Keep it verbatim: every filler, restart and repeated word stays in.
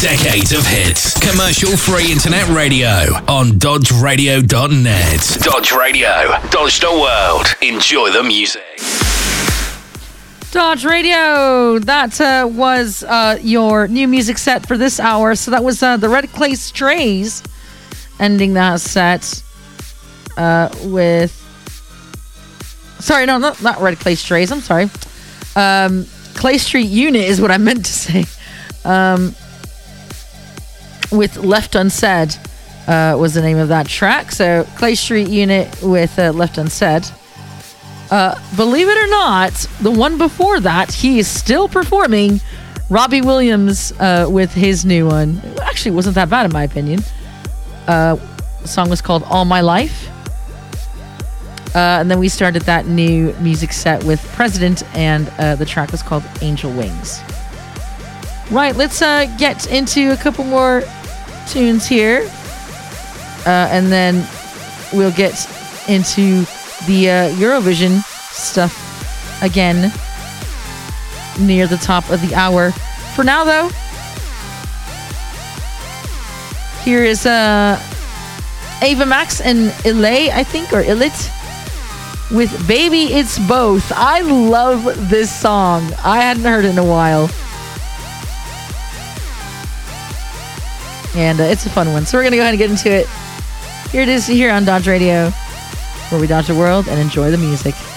Decades of hits. Commercial-free internet radio on dodge radio dot net. Dodge Radio. Dodge the world. Enjoy the music. Dodge Radio. That uh, was uh, your new music set for this hour. So that was uh, the Red Clay Strays ending that set uh, with... Sorry, no, not, not Red Clay Strays. I'm sorry. Um, Clay Street Unit is what I meant to say. Um, with Left Unsaid uh, was the name of that track. So Clay Street Unit with uh, Left Unsaid. Uh, believe it or not, the one before that, he is still performing. Robbie Williams uh, with his new one. It actually wasn't that bad in my opinion. Uh, the song was called All My Life. Uh, and then we started that new music set with President, and uh, the track was called Angel Wings. Right, let's uh, get into a couple more tunes here. Uh, and then we'll get into the uh, Eurovision stuff again near the top of the hour. For now, though, here is uh, Ava Max and Ilay, I think, or Ilit, with Baby It's Both. I love this song. I hadn't heard it in a while. And uh, it's a fun one. So we're going to go ahead and get into it. Here it is here on Dodge Radio, where we dodge the world and enjoy the music.